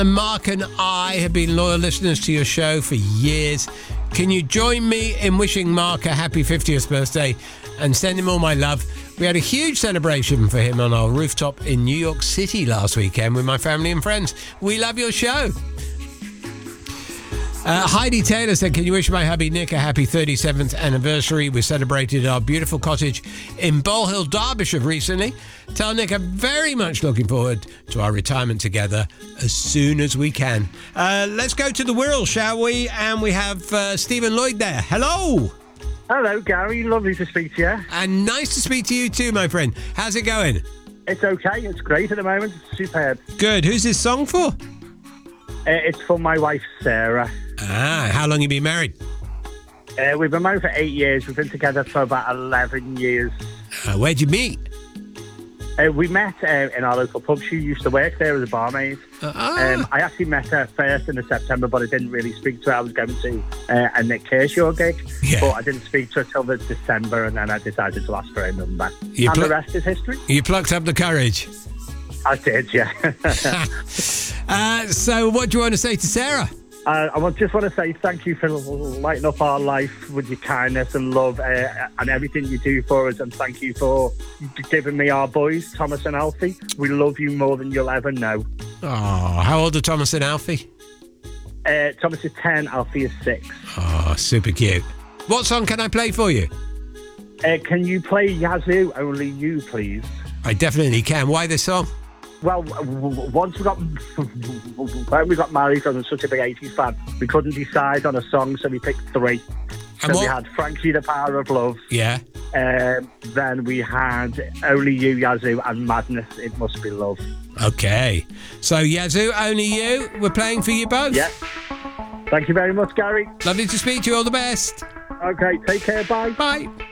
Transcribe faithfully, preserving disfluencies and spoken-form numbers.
And Mark and I have been loyal listeners to your show for years. Can you join me in wishing Mark a happy fiftieth birthday and send him all my love? We had a huge celebration for him on our rooftop in New York City last weekend with my family and friends. We love your show. Uh, Heidi Taylor said, can you wish my hubby Nick a happy thirty-seventh anniversary? We celebrated our beautiful cottage in Bole Hill, Derbyshire recently. Tell Nick I'm very much looking forward to our retirement together as soon as we can. Uh, let's go to the Wirral, shall we? And we have uh, Stephen Lloyd there. Hello. Hello, Gary. Lovely to speak to you. And nice to speak to you too, my friend. How's it going? It's okay. It's great at the moment. It's superb. Good. Who's this song for? Uh, it's for my wife, Sarah. Ah, how long have you been married? Uh, we've been married for eight years. We've been together for about eleven years. Uh, where'd you meet? Uh, we met uh, in our local pub. She used to work there as a barmaid. Uh, ah. Um, I actually met her first in the September, but I didn't really speak to her. I was going to uh, a Nick Kershaw gig, yeah. but I didn't speak to her till the December, and then I decided to ask for her number. You and pl- the rest is history. You plucked up the courage. I did, yeah. uh, so what do you want to say to Sarah? Uh, I just want to say thank you for lighting up our life with your kindness and love uh, and everything you do for us, and thank you for giving me our boys, Thomas and Alfie. We love you more than you'll ever know. Oh, how old are Thomas and Alfie? Uh, Thomas is ten, Alfie is six. Oh, super cute. What song can I play for you? Uh, can you play Yazoo, Only You, please? I definitely can. Why this song? Well, once we got when we got married, I was such a big eighties fan. We couldn't decide on a song, so we picked three. And so what? we had Frankie, The Power of Love. Yeah. Um, then we had Only You, Yazoo, and Madness, It Must Be Love. Okay. So Yazoo, Only You, we're playing for you both. Yeah. Thank you very much, Gary. Lovely to speak to you. All the best. Okay, take care. Bye. Bye.